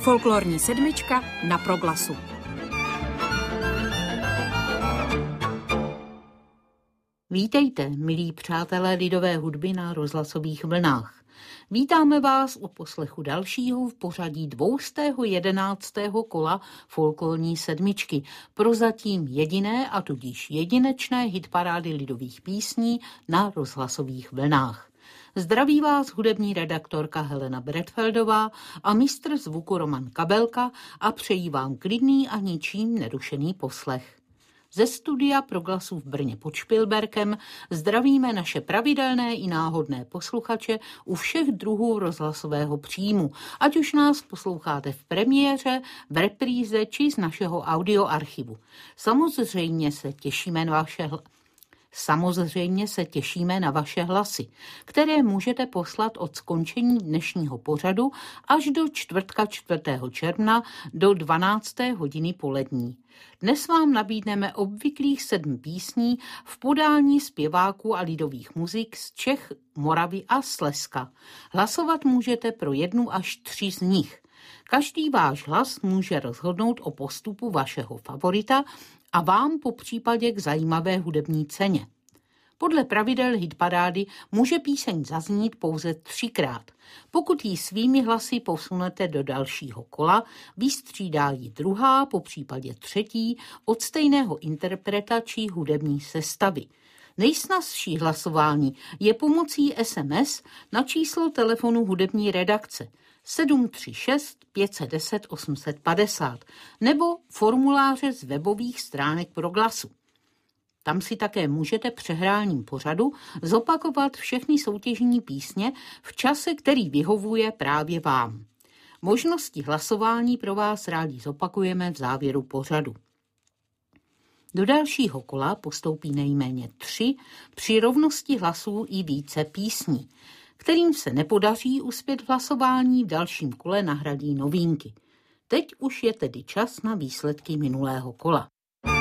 Folklorní sedmička na Proglasu. Vítejte, milí přátelé lidové hudby na rozhlasových vlnách. Vítáme vás u poslechu dalšího v pořadí 211. kola folklorní sedmičky, prozatím jediné a tudíž jedinečné hitparády lidových písní na rozhlasových vlnách. Zdraví vás hudební redaktorka Helena Bretfeldová a mistr zvuku Roman Kabelka a přejí vám klidný a ničím nerušený poslech. Ze studia Proglasu v Brně pod Špilberkem zdravíme naše pravidelné i náhodné posluchače u všech druhů rozhlasového příjmu, ať už nás posloucháte v premiéře, v repríze či z našeho audioarchivu. Samozřejmě se těšíme na vaše hlasy, které můžete poslat od skončení dnešního pořadu až do čtvrtka 4. června do 12. hodiny polední. Dnes vám nabídneme obvyklých 7 písní v podání zpěváků a lidových muzik z Čech, Moravy a Slezska. Hlasovat můžete pro 1 až 3 z nich. Každý váš hlas může rozhodnout o postupu vašeho favorita a vám po případě k zajímavé hudební ceně. Podle pravidel hitparády může píseň zaznít pouze 3krát. Pokud ji svými hlasy posunete do dalšího kola, vystřídá ji druhá, po případě třetí, od stejného interpreta či hudební sestavy. Nejsnazší hlasování je pomocí SMS na číslo telefonu hudební redakce 736 510 850 nebo formuláře z webových stránek Proglasu. Tam si také můžete přehráním pořadu zopakovat všechny soutěžní písně v čase, který vyhovuje právě vám. Možnosti hlasování pro vás rádi zopakujeme v závěru pořadu. Do dalšího kola postoupí nejméně 3 při rovnosti hlasů i více písní. Kterým se nepodaří uspět v hlasování, v dalším kole nahradí novinky. Teď už je tedy čas na výsledky minulého kola.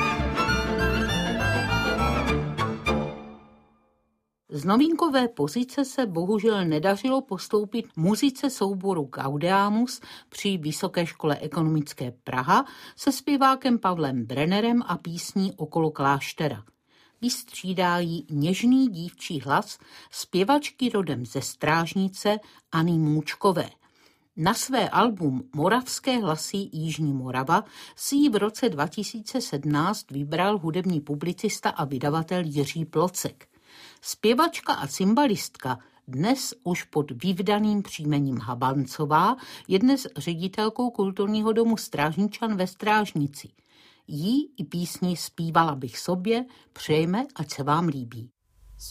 Z novinkové pozice se bohužel nedařilo postoupit muzice souboru Gaudeamus při Vysoké škole ekonomické Praha se zpěvákem Pavlem Brennerem a písní Okolo kláštera. Vystřídá jí něžný dívčí hlas zpěvačky rodem ze Strážnice Anny Můčkové. Na své album Moravské hlasy Jižní Morava si ji v roce 2017 vybral hudební publicista a vydavatel Jiří Plocek. Zpěvačka a cymbalistka, dnes už pod vyvdaným příjmením Habancová, je dnes ředitelkou kulturního domu Strážničan ve Strážnici. Jí i písni Zpívala bych sobě, přejeme, ať se vám líbí.